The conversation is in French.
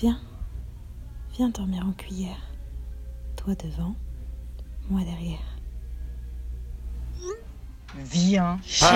Viens, viens dormir en cuillère. Toi devant, moi derrière. Viens.